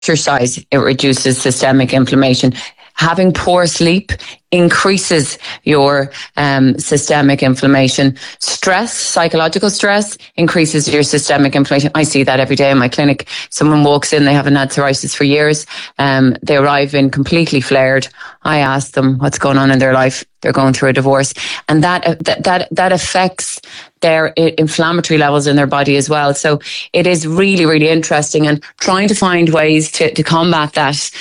exercise, it reduces systemic inflammation. Having poor sleep increases your systemic inflammation. Stress, psychological stress, increases your systemic inflammation. I see that every day in my clinic. Someone walks in, they haven't had psoriasis for years. They arrive in completely flared. I ask them what's going on in their life. They're going through a divorce, and that affects their inflammatory levels in their body as well. So it is really, really interesting, and trying to find ways to combat that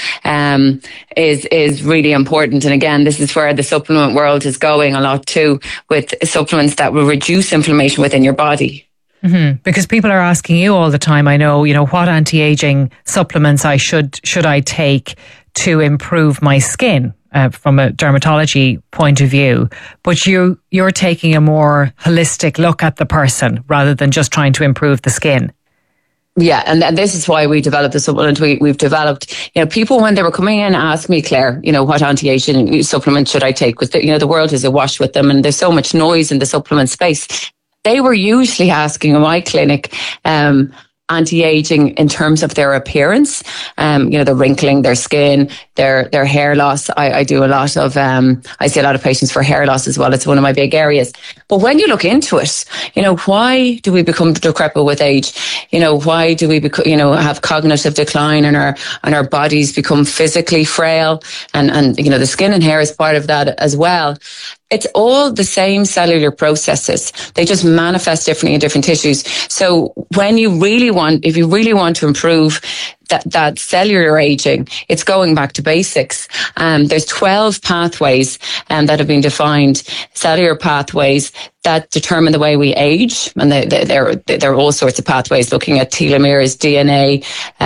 is really important. And again, this is where the supplement world is going a lot too, with supplements that will reduce inflammation within your body. Mm-hmm. Because people are asking you all the time, I know, what anti-aging supplements should I take to improve my skin from a dermatology point of view. But you're taking a more holistic look at the person rather than just trying to improve the skin. Yeah, and this is why we developed the supplement. We've developed, people when they were coming in ask me, Claire, what anti-aging supplement should I take? Because, the world is awash with them, and there's so much noise in the supplement space. They were usually asking in my clinic, anti-aging in terms of their appearance, the wrinkling, their skin, their hair loss. I do a lot of, I see a lot of patients for hair loss as well. It's one of my big areas. But when you look into it, why do we become decrepit with age? Why do we have cognitive decline, and our bodies become physically frail, and the skin and hair is part of that as well. It's all the same cellular processes. They just manifest differently in different tissues. So if you really want to improve that cellular aging, it's going back to basics. There's 12 pathways that have been defined, cellular pathways that determine the way we age. And there are all sorts of pathways looking at telomeres, DNA,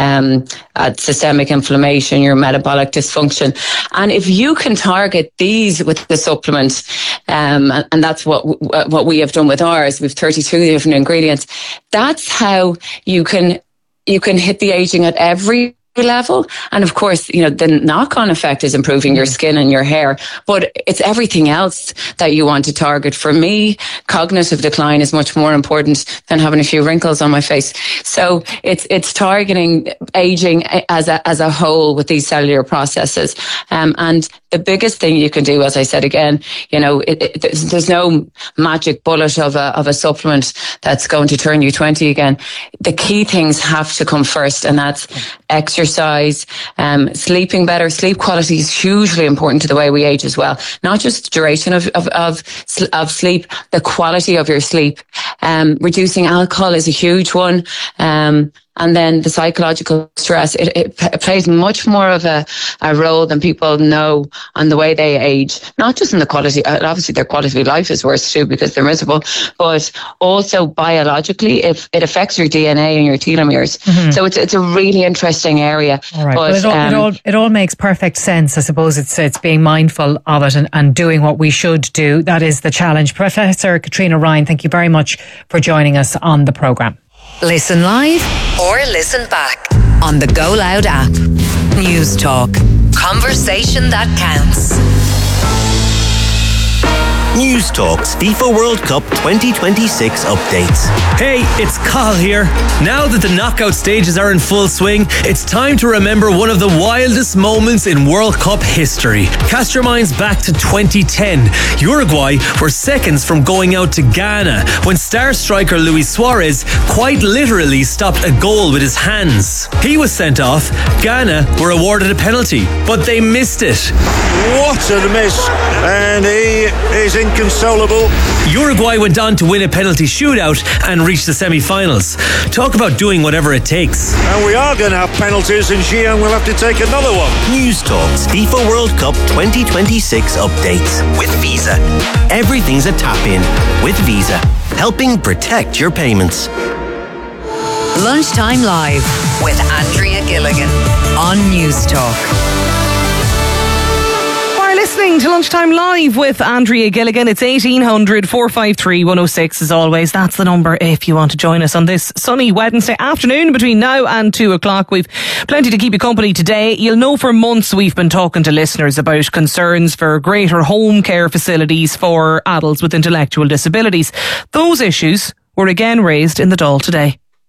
at systemic inflammation, your metabolic dysfunction. And if you can target these with the supplement, and that's what we have done with ours, we've 32 different ingredients. That's how you can hit the aging at every level. And of course, the knock-on effect is improving your skin and your hair, but it's everything else that you want to target. For me, cognitive decline is much more important than having a few wrinkles on my face. So it's targeting aging as a whole with these cellular processes. And the biggest thing you can do, as I said again, there's no magic bullet of a supplement that's going to turn you 20 again. The key things have to come first, and that's exercise, sleeping better. Sleep quality is hugely important to the way we age as well. Not just duration of sleep, the quality of your sleep. Reducing alcohol is a huge one. And then the psychological stress, it plays much more of a role than people know on the way they age. Not just in the quality, obviously their quality of life is worse too because they're miserable, but also biologically, if it affects your DNA and your telomeres. Mm-hmm. So it's a really interesting area. All right. But it all makes perfect sense. I suppose it's being mindful of it and doing what we should do. That is the challenge. Professor Katrina Ryan, thank you very much for joining us on the programme. Listen live or listen back on the Go Loud app. News Talk. Conversation that counts. News Talk's FIFA World Cup 2026 updates. Hey, it's Cathal here. Now that the knockout stages are in full swing, it's time to remember one of the wildest moments in World Cup history. Cast your minds back to 2010. Uruguay were seconds from going out to Ghana when star striker Luis Suarez quite literally stopped a goal with his hands. He was sent off. Ghana were awarded a penalty, but they missed it. What a miss! And he is inconsolable. Uruguay went on to win a penalty shootout and reach the semi-finals. Talk about doing whatever it takes. And we are going to have penalties, and Xi'an will have to take another one. News Talk's FIFA World Cup 2026 updates with Visa. Everything's a tap-in with Visa, helping protect your payments. Lunchtime Live with Andrea Gilligan on News Talk. Listening to Lunchtime Live with Andrea Gilligan. It's 1800 453 106 as always. That's the number if you want to join us on this sunny Wednesday afternoon between now and 2 o'clock. We've plenty to keep you company today. You'll know for months we've been talking to listeners about concerns for greater home care facilities for adults with intellectual disabilities. Those issues were again raised in the Dáil today.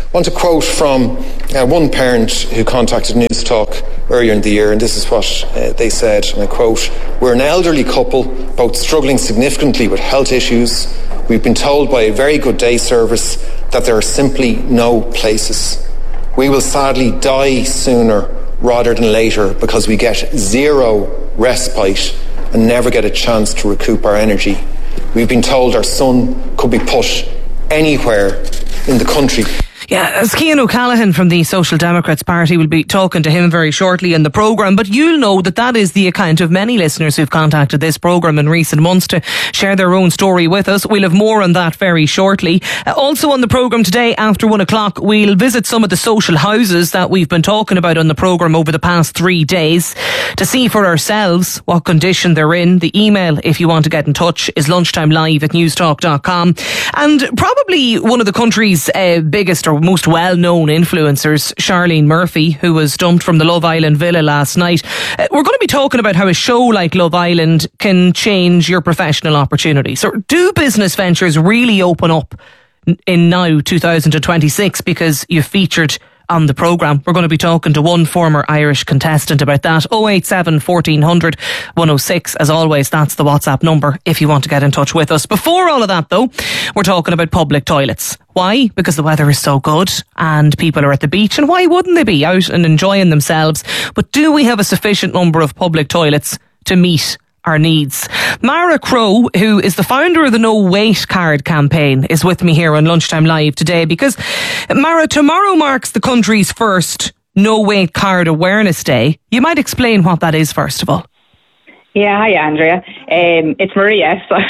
I want to quote from one parent who contacted News Talk earlier in the year, and this is what they said, and I quote, "We're an elderly couple, both struggling significantly with health issues. We've been told by a very good day service that there are simply no places. We will sadly die sooner rather than later because we get zero respite and never get a chance to recoup our energy. We've been told our son could be put anywhere in the country." Yeah, Cian O'Callaghan from the Social Democrats Party will be talking to him very shortly in the programme, but you'll know that is the account of many listeners who've contacted this programme in recent months to share their own story with us. We'll have more on that very shortly. Also on the programme today after 1 o'clock, we'll visit some of the social houses that we've been talking about on the programme over the past 3 days to see for ourselves what condition they're in. The email, if you want to get in touch, is lunchtimelive@newstalk.com. And probably one of the country's biggest or most well-known influencers, Charlene Murphy, who was dumped from the Love Island villa last night. We're going to be talking about how a show like Love Island can change your professional opportunities. Or do business ventures really open up in now 2026 because you've featured on the programme? We're going to be talking to one former Irish contestant about that. 087 1400 106. As always, that's the WhatsApp number if you want to get in touch with us. Before all of that though, we're talking about public toilets. Why? Because the weather is so good and people are at the beach, and why wouldn't they be out and enjoying themselves? But do we have a sufficient number of public toilets to meet our needs? Mara Crowe, who is the founder of the No Wait Card campaign, is with me here on Lunchtime Live today because, Mara, tomorrow marks the country's first No Wait Card Awareness Day. You might explain what that is first of all. Yeah, hi Andrea. It's Maria. So,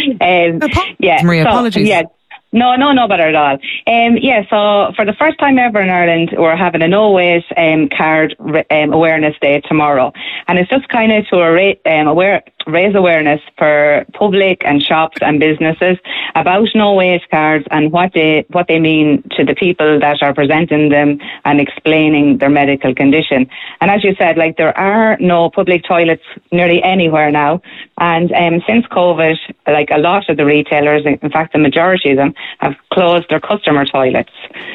Maria, apologies. Yeah. No better at all. So for the first time ever in Ireland, we're having a No Wait Card Awareness Day tomorrow. And it's just kind of to raise awareness for public and shops and businesses about no wait cards and what they mean to the people that are presenting them and explaining their medical condition. And as you said, there are no public toilets nearly anywhere now. And since COVID, a lot of the retailers, in fact the majority of them, have closed their customer toilets.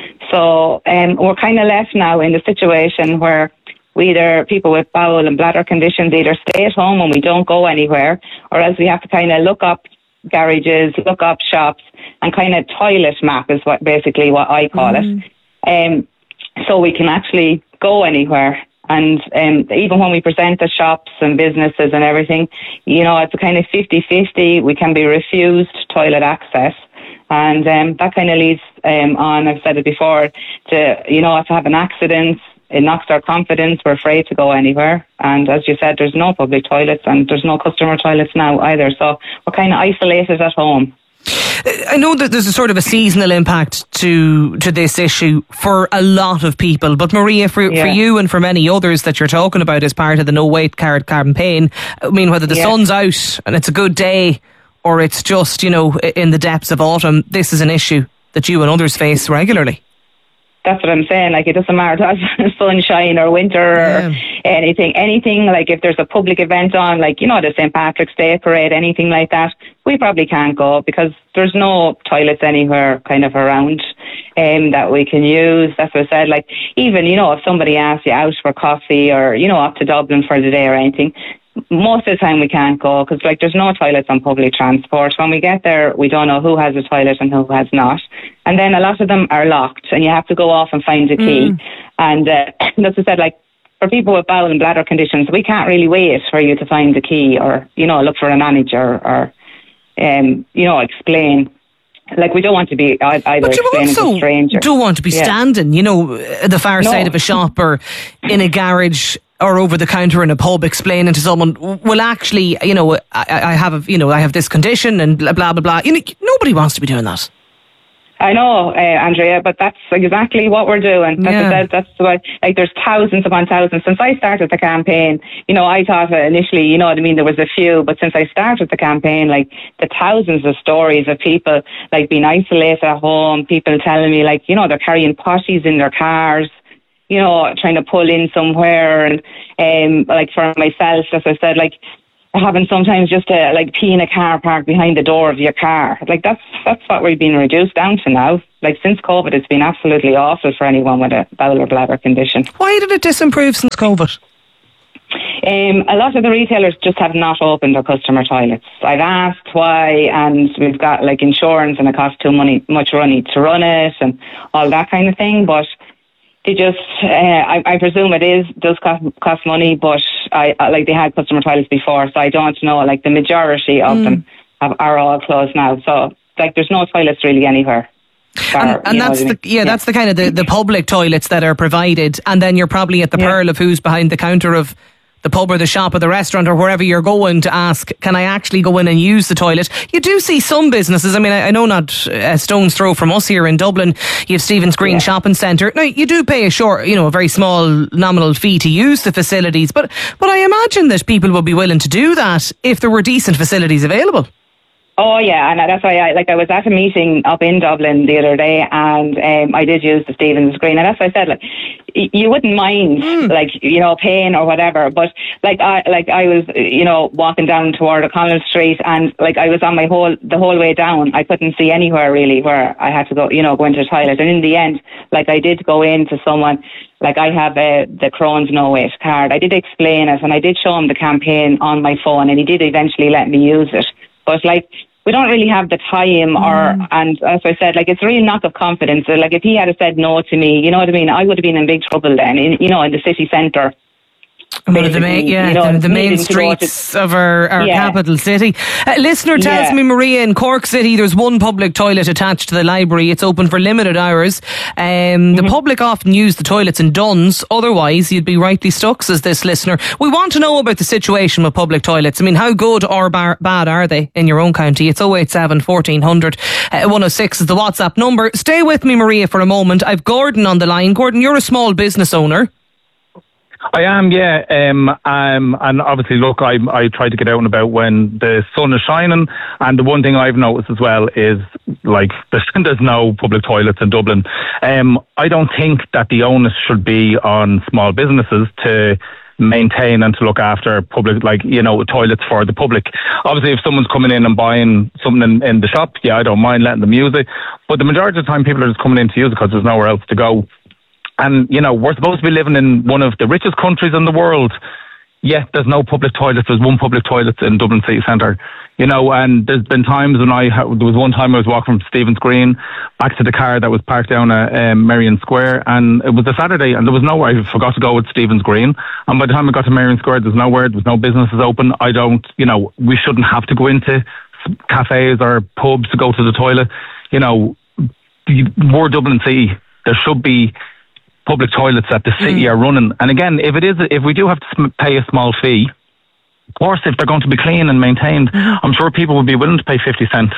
So we're kind of left now in the situation where people with bowel and bladder conditions either stay at home and we don't go anywhere, or else we have to kind of look up garages, look up shops, and kind of toilet map is what I call it. So we can actually go anywhere. And even when we present the shops and businesses and everything, it's a kind of 50-50. We can be refused toilet access. And that kind of leads on, I've said it before, to have an accident. It knocks our confidence. We're afraid to go anywhere. And as you said, there's no public toilets and there's no customer toilets now either. So we're kind of isolated at home. I know that there's a sort of a seasonal impact to this issue for a lot of people. But Maria, for you and for many others that you're talking about as part of the No Wait Card campaign, I mean, whether the sun's out and it's a good day or it's just, in the depths of autumn, this is an issue that you and others face regularly. That's what I'm saying. It doesn't matter if it's sunshine or winter or anything. If there's a public event on, the St. Patrick's Day parade, anything like that, we probably can't go because there's no toilets anywhere kind of around that we can use. That's what I said. Even, if somebody asks you out for coffee or, up to Dublin for the day or anything, most of the time we can't go because there's no toilets on public transport. When we get there, we don't know who has a toilet and who has not. And then a lot of them are locked and you have to go off and find a key. And that's what I said, for people with bowel and bladder conditions, we can't really wait for you to find the key or, look for a manager or, explain. We don't want to be either explaining to a stranger. But you don't want to be standing, the far side of a shop or in a garage or over the counter in a pub explaining to someone, well, actually, I have this condition and blah, blah, blah. Nobody wants to be doing that. I know, Andrea, but that's exactly what we're doing. That's why, there's thousands upon thousands. Since I started the campaign, I thought initially, there was a few, but since I started the campaign, the thousands of stories of people, being isolated at home, people telling me, they're carrying potties in their cars, trying to pull in somewhere. And, for myself, as I said, having sometimes just to like pee in a car park behind the door of your car. Like that's what we've been reduced down to now. Like since COVID, it's been absolutely awful for anyone with a bowel or bladder condition. Why did it disimprove since COVID? A lot of the retailers just have not opened their customer toilets. I've asked why, and we've got like insurance and it costs too much money to run it and all that kind of thing, but they just, I presume does cost money, but like they had customer toilets before, so I don't know, like the majority of them are all closed now, so like there's no toilets really anywhere. And that's that's the kind of the public toilets that are provided, and then you're probably at the pearl of who's behind the counter of the pub or the shop or the restaurant or wherever you're going to ask, can I actually go in and use the toilet? You do see some businesses, I mean, I know not a stone's throw from us here in Dublin, you have Stephen's Green Shopping Centre. Now, you do pay a very small nominal fee to use the facilities, but I imagine that people would be willing to do that if there were decent facilities available. Oh yeah, and that's why I was at a meeting up in Dublin the other day, and I did use the Stephen's Green, and that's why I said, like, you wouldn't mind paying or whatever, but I was walking down toward O'Connell Street, and like I was on the whole way down, I couldn't see anywhere really where I had to go into the toilet, and in the end, like I did go in to someone. Like I have the Crohn's No Wait card. I did explain it, and I did show him the campaign on my phone, and he did eventually let me use it, but like. We don't really have the time, and as I said, like it's a real knock of confidence. Like if he had said no to me, you know what I mean, I would have been in big trouble then. In the city centre. One of the main streets of our capital city. Listener tells me, Maria, in Cork City there's one public toilet attached to the library. It's open for limited hours. The public often use the toilets in Duns, otherwise you'd be rightly stuck, says this listener. We want to know about the situation with public toilets. I mean, how good or bad are they in your own county? It's 087 1400 106 is the WhatsApp number. Stay with me, Maria, for a moment. I've Gordon on the line. Gordon, you're a small business owner. I am, yeah. And obviously, look, I try to get out and about when the sun is shining. And the one thing I've noticed as well is, like, there's no public toilets in Dublin. I don't think that the onus should be on small businesses to maintain and to look after public, toilets for the public. Obviously, if someone's coming in and buying something in the shop, I don't mind letting them use it. But the majority of the time, people are just coming in to use it because there's nowhere else to go. And, we're supposed to be living in one of the richest countries in the world. Yet there's no public toilets. There's one public toilet in Dublin City Centre. And there's been times when there was one time I was walking from Stephen's Green back to the car that was parked down at Merrion Square, and it was a Saturday, and there was nowhere. I forgot to go with Stephen's Green. And by the time I got to Merrion Square, there's nowhere. There's no businesses open. We shouldn't have to go into cafes or pubs to go to the toilet. We're Dublin City. There should be public toilets that the city are running. And again, if we do have to pay a small fee, of course, if they're going to be clean and maintained, I'm sure people would be willing to pay 50 cents,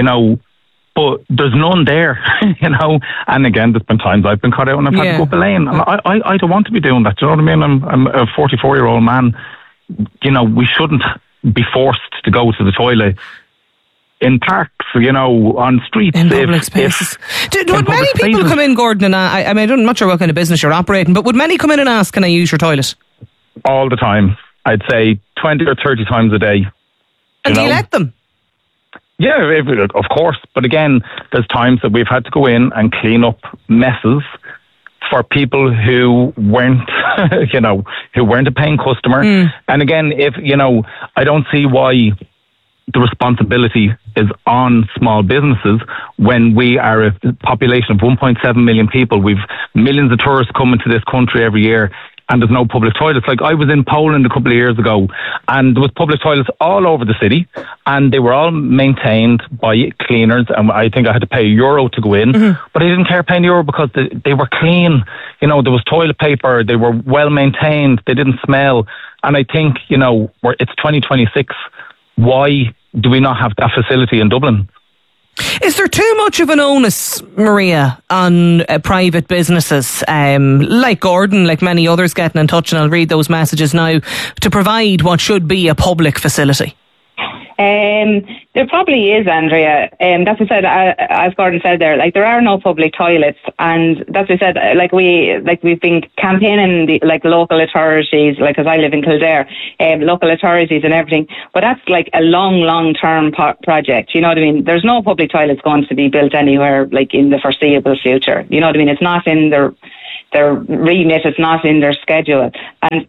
but there's none there, And again, there's been times I've been cut out and I've had to go up a lane. And I don't want to be doing that. Do you know what I mean? I'm a 44-year-old man. We shouldn't be forced to go to the toilet in parks, on streets. In public spaces. Would many people come in, Gordon, and I'm not sure what kind of business you're operating, but would many come in and ask, can I use your toilet? All the time. I'd say 20 or 30 times a day. And do you let them? Yeah, of course. But again, there's times that we've had to go in and clean up messes for people who weren't, who weren't a paying customer. And again, I don't see why the responsibility is on small businesses when we are a population of 1.7 million people. We've millions of tourists coming to this country every year, and there's no public toilets. Like, I was in Poland a couple of years ago, and there was public toilets all over the city, and they were all maintained by cleaners, and I think I had to pay €1 to go in, but I didn't care paying €1 because they were clean. There was toilet paper, they were well maintained, they didn't smell. And I think, it's 2026. Why do we not have that facility in Dublin? Is there too much of an onus, Maria, on private businesses, like Gordon, like many others getting in touch, and I'll read those messages now, to provide what should be a public facility? There probably is, Andrea. That's what I said, as Gordon said there, like there are no public toilets, and that's what I said, we've been campaigning the local authorities, because I live in Kildare, local authorities and everything, but that's like a long-term project, you know what I mean? There's no public toilets going to be built anywhere like in the foreseeable future, you know what I mean? It's not in their remit, it's not in their schedule. And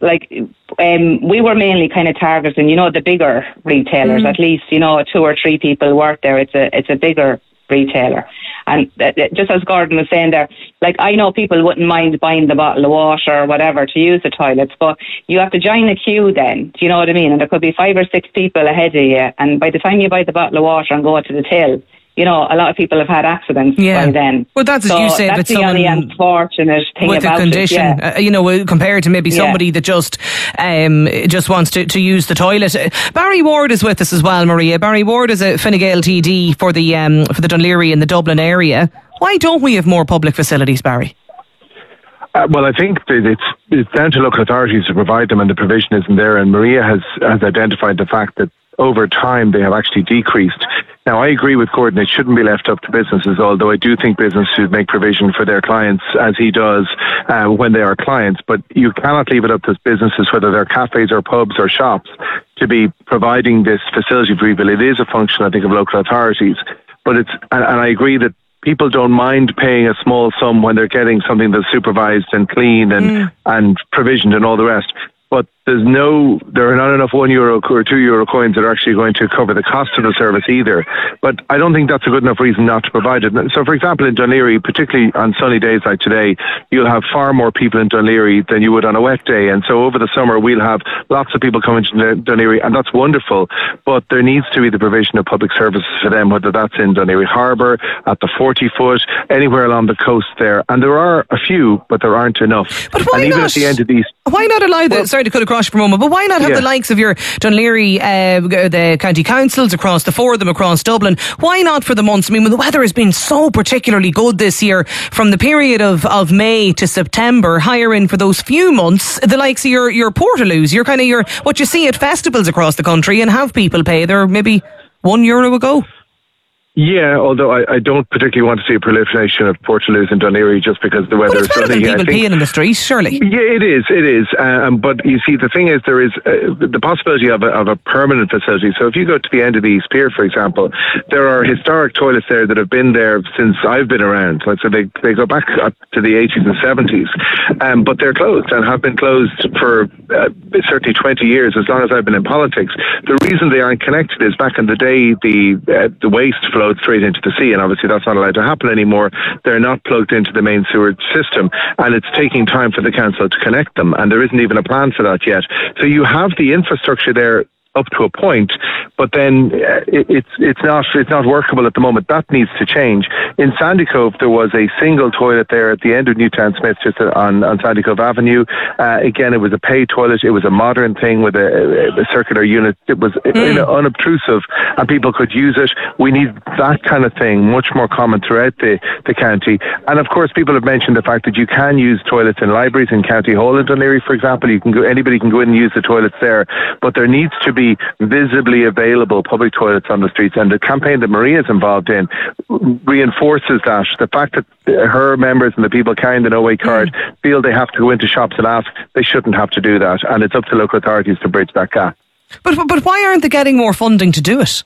we were mainly kind of targeting, the bigger retailers, at least, 2 or 3 people work there. It's a bigger retailer. And just as Gordon was saying there, I know people wouldn't mind buying the bottle of water or whatever to use the toilets, but you have to join a queue then, do you know what I mean? And there could be 5 or 6 people ahead of you, and by the time you buy the bottle of water and go to the till, a lot of people have had accidents by then. Well, that's as you say, that's the only unfortunate thing with about a condition, it, compared to maybe somebody that just wants to use the toilet. Barry Ward is with us as well, Maria. Barry Ward is a Fine Gael TD for the Dún Laoghaire in the Dublin area. Why don't we have more public facilities, Barry? Well, I think that it's down to local authorities to provide them, and the provision isn't there. And Maria has identified the fact that over time they have actually decreased. Now, I agree with Gordon, it shouldn't be left up to businesses, although I do think business should make provision for their clients, as he does, when they are clients. But you cannot leave it up to businesses, whether they're cafes or pubs or shops, to be providing this facility for people. It is a function, I think, of local authorities. But and I agree that people don't mind paying a small sum when they're getting something that's supervised and clean and provisioned and all the rest. But there are not enough €1 or €2 coins that are actually going to cover the cost of the service either. But I don't think that's a good enough reason not to provide it. So, for example, in Dún Laoghaire, particularly on sunny days like today, you'll have far more people in Dún Laoghaire than you would on a wet day. And so over the summer, we'll have lots of people coming to Dún Laoghaire, and that's wonderful. But there needs to be the provision of public services for them, whether that's in Dún Laoghaire Harbour, at the 40-foot, anywhere along the coast there. And there are a few, but there aren't enough. But why and even not? At the end of these, why not allow sorry to cut across for a moment, but why not have the likes of your Dún Laoghaire, the county councils across the 4 of them across Dublin? Why not for the months? I mean, when the weather has been so particularly good this year, from the period of May to September, hire in for those few months the likes of your Portaloos, your what you see at festivals across the country, and have people pay their maybe €1 a go. Yeah, although I don't particularly want to see a proliferation of Portaloos in Dún Laoghaire just because the weather is sunny. People peeing in the street, surely. Yeah, it is. But you see, the thing is, there is the possibility of a permanent facility. So if you go to the end of the East Pier, for example, there are historic toilets there that have been there since I've been around. So they go back up to the 80s and 70s, but they're closed and have been closed for certainly 20 years, as long as I've been in politics. The reason they aren't connected is back in the day, the waste flowed straight into the sea, and obviously that's not allowed to happen anymore. They're not plugged into the main sewer system, and it's taking time for the council to connect them, and there isn't even a plan for that yet. So you have the infrastructure there up to a point, but then it's not workable at the moment. That needs to change. In Sandycove, there was a single toilet there at the end of Newtown Smith, just on Sandycove Avenue. Again, it was a paid toilet. It was a modern thing with a circular unit. It was unobtrusive, and people could use it. We need that kind of thing much more common throughout the county. And of course, people have mentioned the fact that you can use toilets in libraries in County Hall in Dún Laoghaire, for example. Anybody can go in and use the toilets there, but there needs to be visibly available public toilets on the streets, and the campaign that Maria is involved in reinforces that. The fact that her members and the people carrying the No Way card feel they have to go into shops and ask, they shouldn't have to do that, and it's up to local authorities to bridge that gap. But why aren't they getting more funding to do it?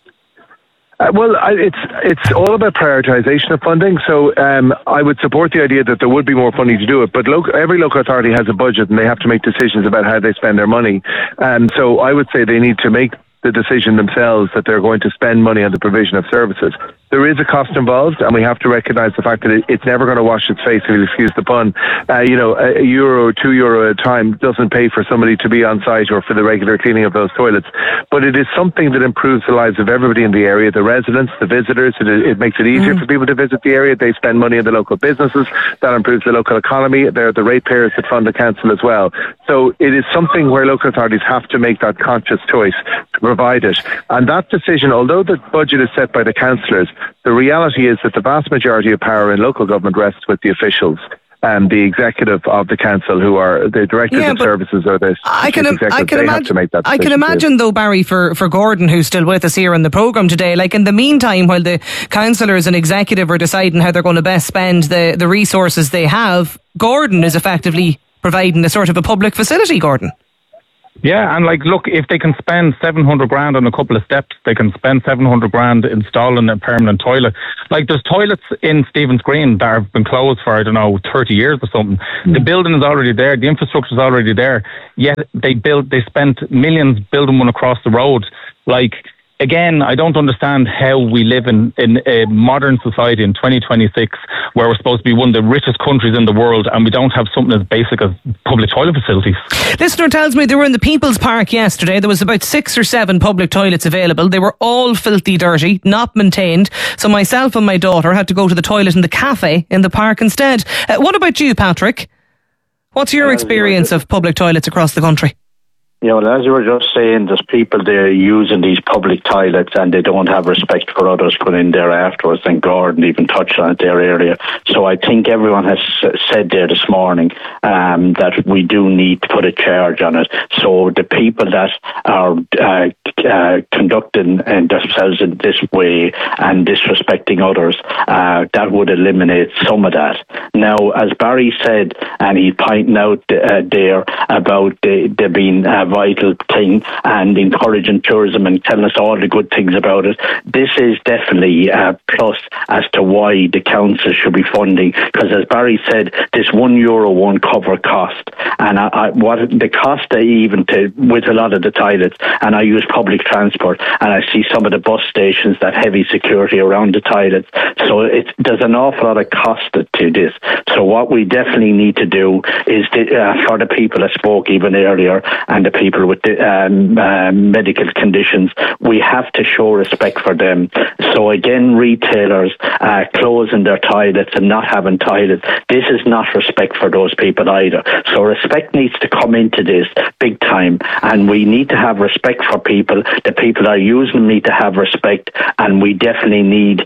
It's all about prioritisation of funding. So I would support the idea that there would be more funding to do it. But every local authority has a budget, and they have to make decisions about how they spend their money. So I would say they need to make the decision themselves that they're going to spend money on the provision of services. There is a cost involved, and we have to recognise the fact that it's never going to wash its face, if you'll excuse the pun. €1 or €2 at a time doesn't pay for somebody to be on site or for the regular cleaning of those toilets. But it is something that improves the lives of everybody in the area, the residents, the visitors. It makes it easier for people to visit the area. They spend money on the local businesses. That improves the local economy. They're the ratepayers that fund the council as well. So it is something where local authorities have to make that conscious choice to provide it. And that decision, although the budget is set by the councillors, the reality is that the vast majority of power in local government rests with the officials. the executive of the council, who are the directors of services, or the I can imagine though, Barry, for Gordon, who's still with us here in the programme today, like in the meantime, while the councillors and executive are deciding how they're going to best spend the resources they have, Gordon is effectively providing a sort of a public facility, Gordon. Yeah, and look, if they can spend 700 grand on a couple of steps, they can spend 700 grand installing a permanent toilet. There's toilets in Stephen's Green that have been closed for, 30 years or something. The building is already there, the infrastructure is already there, yet they spent millions building one across the road. Again, I don't understand how we live in a modern society in 2026 where we're supposed to be one of the richest countries in the world and we don't have something as basic as public toilet facilities. Listener tells me they were in the People's Park yesterday. There was about 6 or 7 public toilets available. They were all filthy dirty, not maintained. So myself and my daughter had to go to the toilet in the cafe in the park instead. What about you, Patrick? What's your experience of public toilets across the country? Yeah, well, as you were just saying, there's people there using these public toilets and they don't have respect for others going in there afterwards, and Gordon even touched on it there earlier. So I think everyone has said there this morning that we do need to put a charge on it. So the people that are conducting themselves in this way and disrespecting others, that would eliminate some of that. Now, as Barry said, and he's pointing out there about there being a vital thing and encouraging tourism and telling us all the good things about it, this is definitely a plus as to why the council should be funding, because as Barry said, this €1 won't cover cost, and what the cost even with a lot of the toilets, and I use public transport and I see some of the bus stations that heavy security around the toilets, so there's an awful lot of cost to this. So what we definitely need to do is for the people that spoke even earlier and the people with the medical conditions, we have to show respect for them. So again, retailers closing their toilets and not having toilets, this is not respect for those people either. So respect needs to come into this big time, and we need to have respect for people. The people that are using them need to have respect, and we definitely need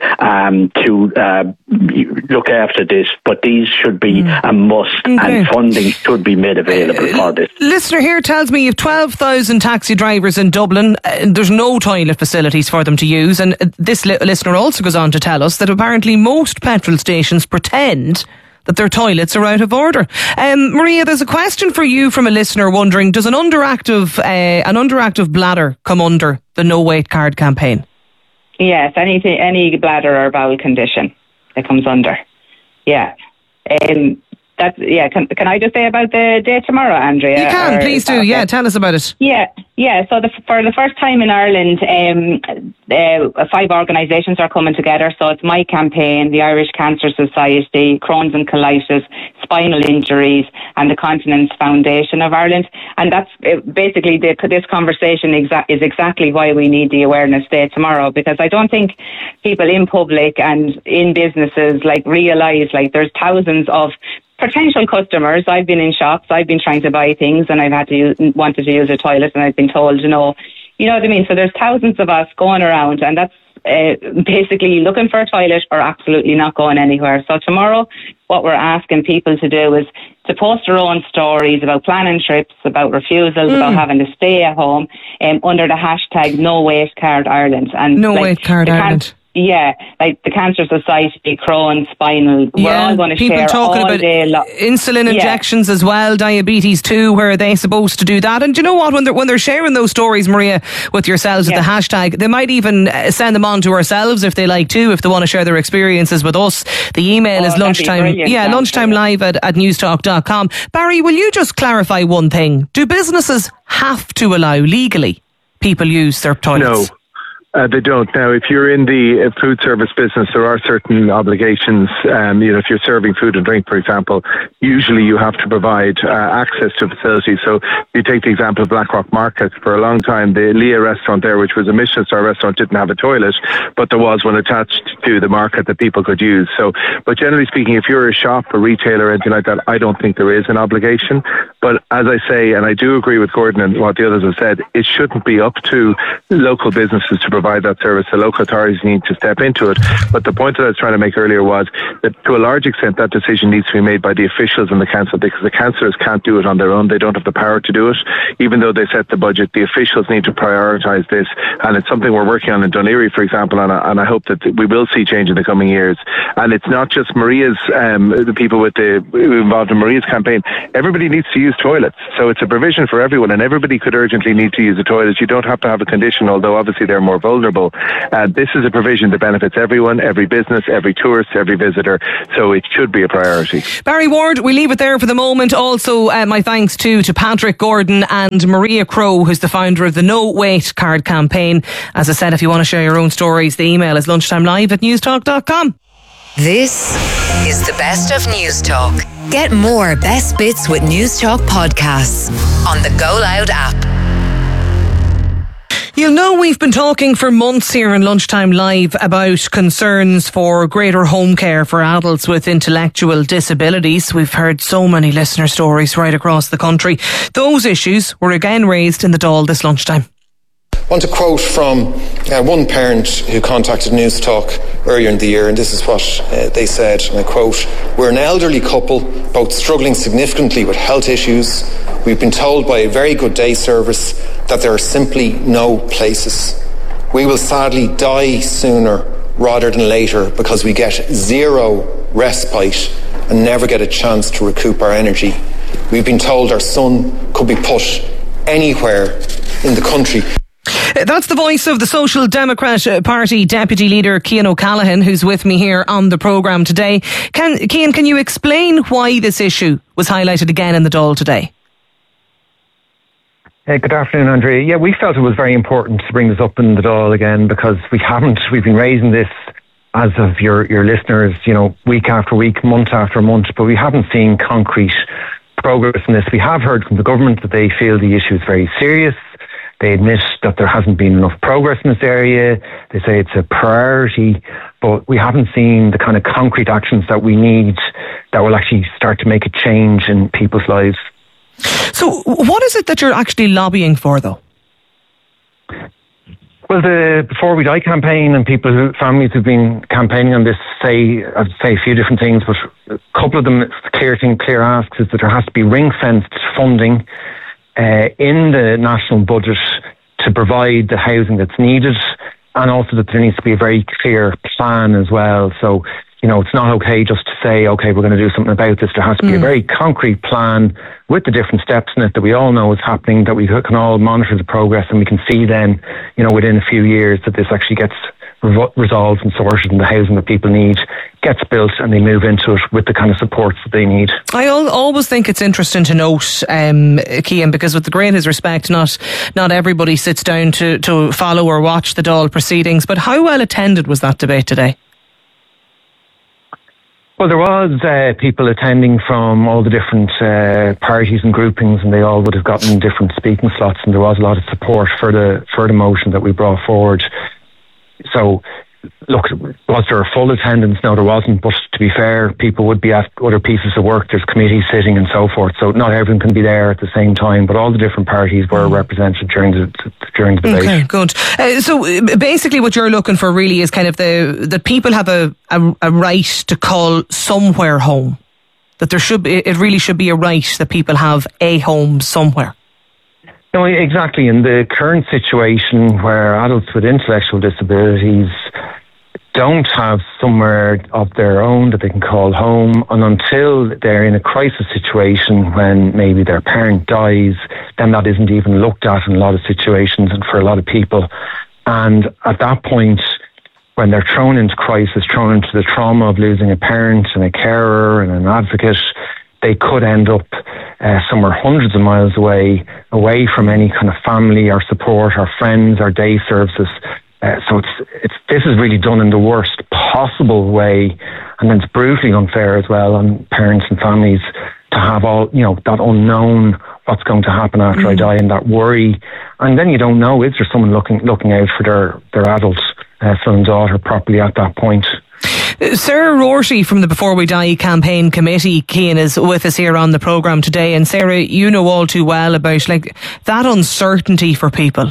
to look after this, but these should be a must, and funding should be made available for this. Listener here tells me you have 12,000 taxi drivers in Dublin. There's no toilet facilities for them to use, and this listener also goes on to tell us that apparently most petrol stations pretend that their toilets are out of order. Maria, there's a question for you from a listener wondering, does an underactive bladder come under the No Wait Card campaign? Yes, any bladder or bowel condition that comes under. Yeah. Can I just say about the day tomorrow, Andrea? You can, please do. Yeah, tell us about it. Yeah. So for the first time in Ireland, 5 organisations are coming together. So it's my campaign, the Irish Cancer Society, Crohn's and Colitis, Spinal Injuries, and the Continence Foundation of Ireland. And that's basically this conversation is exactly why we need the awareness day tomorrow, because I don't think people in public and in businesses realise there's thousands of potential customers. I've been in shops, I've been trying to buy things, and I've wanted to use a toilet, and I've been told, you know what I mean? So there's thousands of us going around, and that's basically looking for a toilet or absolutely not going anywhere. So tomorrow, what we're asking people to do is to post their own stories about planning trips, about refusals, about having to stay at home, under the hashtag No Wait Card Ireland. And No Wait Card Ireland. Yeah, the Cancer Society, Crohn's, Spinal, we're all going to share talking all about day insulin injections as well, diabetes too. Where are they supposed to do that? And do you know what? When they're sharing those stories, Maria, with yourselves with the hashtag, they might even send them on to ourselves if they like to, if they want to share their experiences with us. The email is lunchtime. Lunchtime live at newstalk.com. Barry, will you just clarify one thing? Do businesses have to allow legally people use their toilets? No. They don't. Now, if you're in the food service business, there are certain obligations. If you're serving food and drink, for example, usually you have to provide access to facilities. So you take the example of Blackrock Market. For a long time, the Leah restaurant there, which was a Michelin star restaurant, didn't have a toilet, but there was one attached to the market that people could use. So, but generally speaking, if you're a shop, a retailer, or anything like that, I don't think there is an obligation. But as I say, and I do agree with Gordon and what the others have said, it shouldn't be up to local businesses to provide that service. The local authorities need to step into it. But the point that I was trying to make earlier was that to a large extent that decision needs to be made by the officials in the council, because the councillors can't do it on their own. They don't have the power to do it. Even though they set the budget, the officials need to prioritise this, and it's something we're working on in Dún Laoghaire, for example, and I hope that we will see change in the coming years. And it's not just Maria's, the people who involved in Maria's campaign. Everybody needs to use toilets, so it's a provision for everyone, and everybody could urgently need to use a toilet. You don't have to have a condition, although obviously they're more vulnerable. This is a provision that benefits everyone, every business, every tourist, every visitor, so it should be a priority. Barry Ward, we leave it there for the moment. Also, my thanks to Patrick Gordon and Maria Crowe, who's the founder of the No Wait Card campaign. As I said, if you want to share your own stories, the email is lunchtimelive@newstalk.com. This is the best of News Talk. Get more best bits with News Talk podcasts on the Go Loud app. You'll know we've been talking for months here in Lunchtime Live about concerns for greater home care for adults with intellectual disabilities. We've heard so many listener stories right across the country. Those issues were again raised in the Dáil this lunchtime. I want to quote from one parent who contacted News Talk earlier in the year, and this is what they said, and I quote, "We're an elderly couple, both struggling significantly with health issues. We've been told by a very good day service that there are simply no places. We will sadly die sooner rather than later because we get zero respite and never get a chance to recoup our energy. We've been told our son could be put anywhere in the country." That's the voice of the Social Democrat Party Deputy Leader Cian O'Callaghan, who's with me here on the programme today. Cian, can you explain why this issue was highlighted again in the Dáil today? Good afternoon, Andrea. Yeah, we felt it was very important to bring this up in the Dáil again because we've been raising this as of your listeners, week after week, month after month, but we haven't seen concrete progress in this. We have heard from the government that they feel the issue is very serious. They admit that there hasn't been enough progress in this area. They say it's a priority, but we haven't seen the kind of concrete actions that we need that will actually start to make a change in people's lives. So what is it that you're actually lobbying for, though? Well, the Before We Die campaign and families who've been campaigning on this say a few different things, but a couple of them, clear asks is that there has to be ring-fenced funding in the national budget to provide the housing that's needed, and also that there needs to be a very clear plan as well. So, it's not okay just to say, okay, we're going to do something about this. There has to be a very concrete plan with the different steps in it that we all know is happening, that we can all monitor the progress, and we can see then, within a few years that this actually gets resolved and sorted, and the housing that people need gets built and they move into it with the kind of supports that they need. I always think it's interesting to note, Cian, because with the greatest respect, not everybody sits down to follow or watch the Dáil proceedings, but how well attended was that debate today? Well, there was people attending from all the different parties and groupings, and they all would have gotten different speaking slots, and there was a lot of support for the motion that we brought forward. So, look, was there a full attendance? No, there wasn't. But to be fair, people would be at other pieces of work. There's committees sitting and so forth. So not everyone can be there at the same time. But all the different parties were represented during the debate. Okay, good. So basically, what you're looking for really is kind of that people have a right to call somewhere home. That it really should be a right that people have a home somewhere. No, exactly. In the current situation where adults with intellectual disabilities don't have somewhere of their own that they can call home, and until they're in a crisis situation when maybe their parent dies, then that isn't even looked at in a lot of situations and for a lot of people. And at that point, when they're thrown into crisis, thrown into the trauma of losing a parent and a carer and an advocate, they could end up somewhere hundreds of miles away from any kind of family or support or friends or day services. So this is really done in the worst possible way, and then it's brutally unfair as well on parents and families to have all, that unknown what's going to happen after I die, and that worry. And then you don't know, is there someone looking out for their adult son and daughter properly at that point? Sarah Rorty from the Before We Die campaign committee, Cian, is with us here on the programme today. And Sarah, you know all too well about that uncertainty for people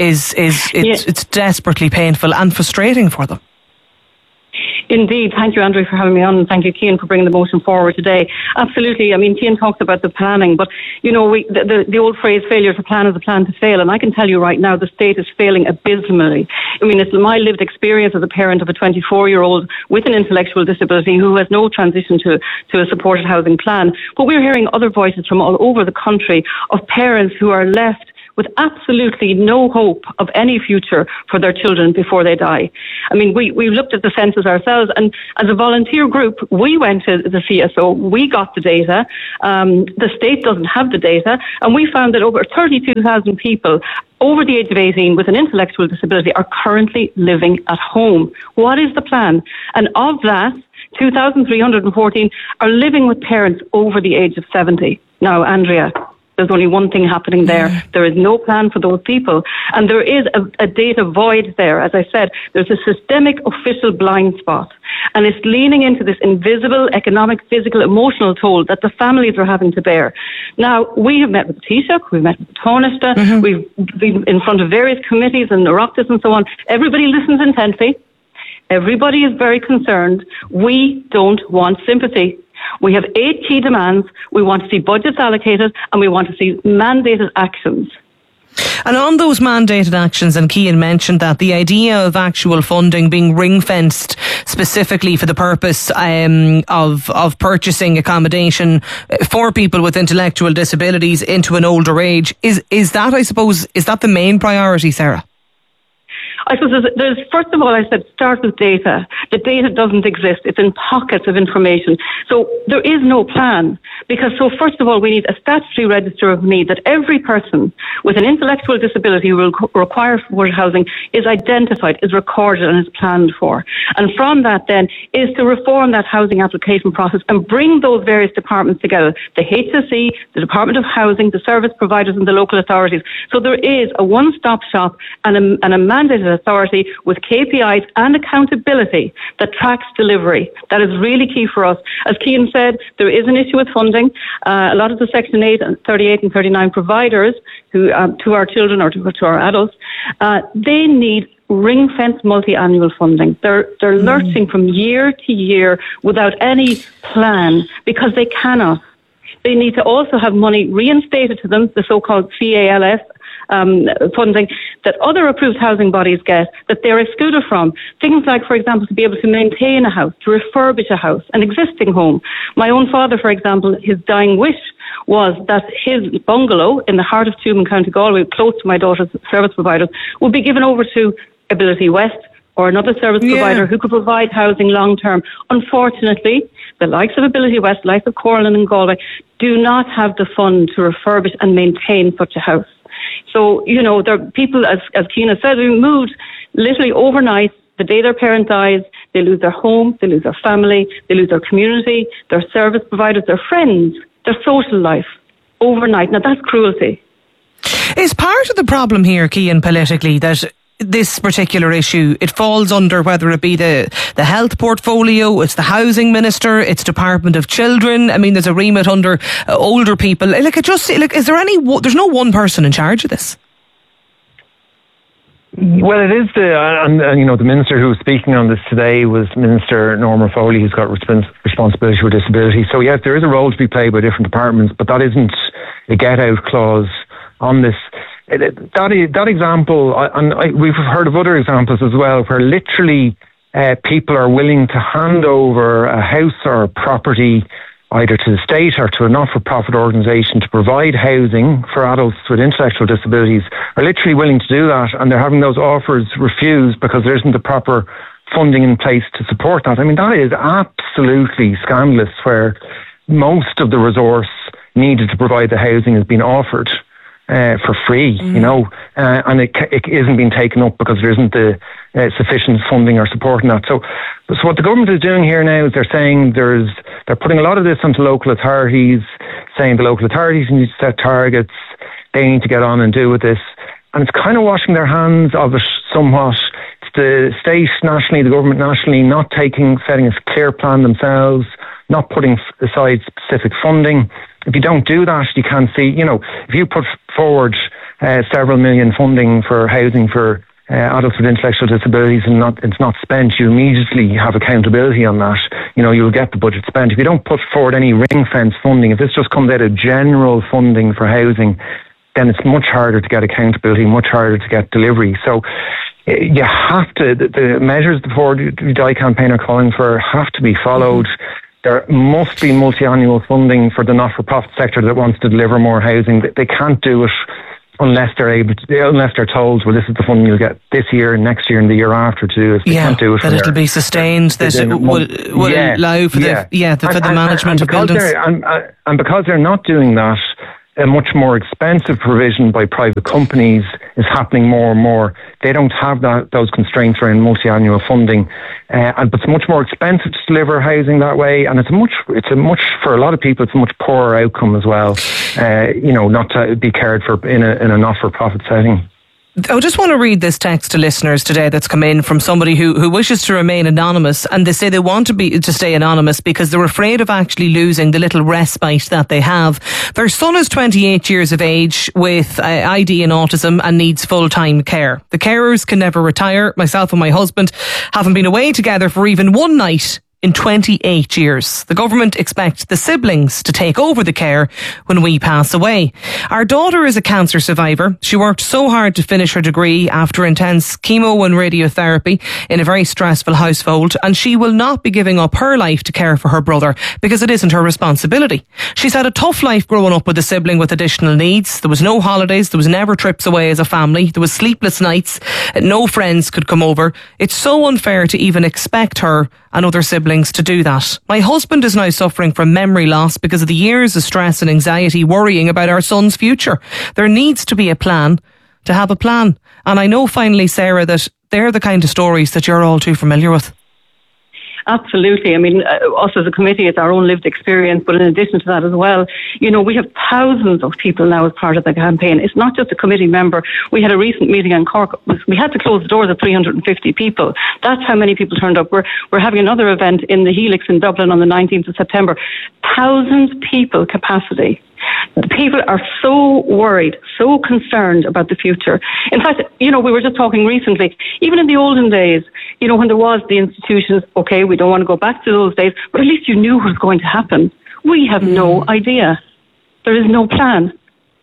it's desperately painful and frustrating for them. Indeed. Thank you, Andrew, for having me on, and thank you, Cian, for bringing the motion forward today. Absolutely. I mean, Cian talks about the planning, but, you know, the old phrase, failure to plan is a plan to fail, and I can tell you right now the state is failing abysmally. I mean, it's my lived experience as a parent of a 24-year-old with an intellectual disability who has no transition to a supported housing plan. But we're hearing other voices from all over the country of parents who are left with absolutely no hope of any future for their children before they die. I mean, we looked at the census ourselves, and as a volunteer group, we went to the CSO, we got the data, the state doesn't have the data, and we found that over 32,000 people over the age of 18 with an intellectual disability are currently living at home. What is the plan? And of that, 2,314 are living with parents over the age of 70. Now, Andrea, there's only one thing happening there. There is no plan for those people. And there is a data void there. As I said, there's a systemic official blind spot. And it's leaning into this invisible economic, physical, emotional toll that the families are having to bear. Now, we have met with Taoiseach, we've met with Taoiseach, we've been in front of various committees and Oireachtas and so on. Everybody listens intently. Everybody is very concerned. We don't want sympathy. We have 8 key demands. We want to see budgets allocated, and we want to see mandated actions. And on those mandated actions, and Cian mentioned that, the idea of actual funding being ring-fenced specifically for the purpose of purchasing accommodation for people with intellectual disabilities into an older age, is that, I suppose, is that the main priority, Sarah? I suppose there's, first of all, I said start with data. The data doesn't exist. It's in pockets of information. So there is no plan. First of all, we need a statutory register of need that every person with an intellectual disability who will require supported housing is identified, is recorded and is planned for. And from that then is to reform that housing application process and bring those various departments together. The HSE, the Department of Housing, the service providers and the local authorities. So there is a one-stop shop and a mandated authority with KPIs and accountability that tracks delivery. That is really key for us. As Cian said, there is an issue with funding. A lot of the Section 8 and 38 and 39 providers who to our children or to our adults, they need ring-fence multi-annual funding. They're lurching from year to year without any plan because they cannot. They need to also have money reinstated to them, the so-called CALS funding that other approved housing bodies get, that they're excluded from. Things like, for example, to be able to maintain a house, to refurbish a house, an existing home. My own father, for example, his dying wish was that his bungalow in the heart of Tuam, County Galway, close to my daughter's service providers, would be given over to Ability West or another service provider who could provide housing long term. Unfortunately, the likes of Ability West, the likes of Corlin and Galway, do not have the fund to refurbish and maintain such a house. So, you know, there are people, as Cian said, who moved literally overnight. The day their parent dies, they lose their home, they lose their family, they lose their community, their service providers, their friends, their social life overnight. Now, that's cruelty. Is part of the problem here, Cian, politically, that this particular issue, it falls under whether it be the health portfolio, it's the housing minister, it's Department of Children. I mean, there's a remit under older people. Is there there's no one person in charge of this? Well, it is the minister who was speaking on this today was Minister Norma Foley, who's got responsibility for disability. So yes, there is a role to be played by different departments, but that isn't a get-out clause on this. That example, and we've heard of other examples as well, where literally people are willing to hand over a house or a property either to the state or to a not-for-profit organisation to provide housing for adults with intellectual disabilities, are literally willing to do that, and they're having those offers refused because there isn't the proper funding in place to support that. I mean, that is absolutely scandalous, where most of the resource needed to provide the housing has been offered for free, and it isn't being taken up because there isn't the sufficient funding or support in that. So what the government is doing here now is they're saying they're putting a lot of this onto local authorities, saying the local authorities need to set targets, they need to get on and do with this, and it's kind of washing their hands of it somewhat. It's the state nationally, the government nationally, not setting a clear plan themselves, not putting aside specific funding. If you don't do that, you can't see, if you put forward several million funding for housing for adults with intellectual disabilities, and it's not spent, you immediately have accountability on that. You'll get the budget spent. If you don't put forward any ring fence funding, if this just comes out of general funding for housing, then it's much harder to get accountability, much harder to get delivery. So you have to, the measures the Ford Die campaign are calling for have to be followed. There must be multi-annual funding for the not-for-profit sector that wants to deliver more housing. They can't do it unless they're told, well, this is the funding you'll get this year, next year, and the year after too. If they can't do it, that it'll be sustained. That it will allow for the management of buildings. And because they're not doing that, a much more expensive provision by private companies is happening more and more. They don't have those constraints around multi-annual funding, but it's much more expensive to deliver housing that way, and it's a much for a lot of people, it's a much poorer outcome as well. Not to be cared for in a not-for-profit setting. I just want to read this text to listeners today that's come in from somebody who wishes to remain anonymous, and they say they want to stay anonymous because they're afraid of actually losing the little respite that they have. Their son is 28 years of age with ID and autism and needs full-time care. The carers can never retire. Myself and my husband haven't been away together for even one night in 28 years. The government expect the siblings to take over the care when we pass away. Our daughter is a cancer survivor. She worked so hard to finish her degree after intense chemo and radiotherapy in a very stressful household, and she will not be giving up her life to care for her brother because it isn't her responsibility. She's had a tough life growing up with a sibling with additional needs. There was no holidays. There was never trips away as a family. There was sleepless nights. No friends could come over. It's so unfair to even expect her and other siblings to do that. My husband is now suffering from memory loss because of the years of stress and anxiety worrying about our son's future. There needs to be a plan to have a plan. And I know finally, Sarah, that they're the kind of stories that you're all too familiar with. Absolutely. I mean, us as a committee, it's our own lived experience, but in addition to that as well, we have thousands of people now as part of the campaign. It's not just a committee member. We had a recent meeting in Cork. We had to close the doors at 350 people. That's how many people turned up. We're having another event in the Helix in Dublin on the 19th of September. 1,000 people capacity. People are so worried, so concerned about the future. In fact, we were just talking recently, even in the olden days, when there was the institutions, okay, we don't want to go back to those days, but at least you knew what was going to happen. We have no idea. There is no plan.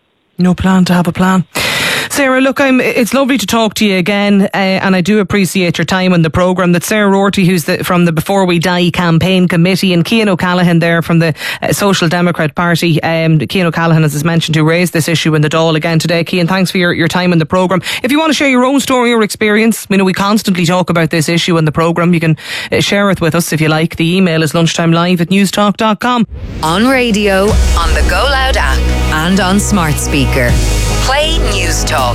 No plan to have a plan. Sarah, look, it's lovely to talk to you again, and I do appreciate your time on the programme. That's Sarah Rorty, who's from the Before We Die campaign committee, and Cian O'Callaghan there from the Social Democrat Party. Cian O'Callaghan, as is mentioned, who raised this issue in the Dáil again today. Cian, thanks for your time on the programme. If you want to share your own story or experience, we constantly talk about this issue in the programme. You can share it with us if you like. The email is lunchtimelive@newstalk.com. On radio, on the Go Loud app, and on smart speaker. Play News Talk.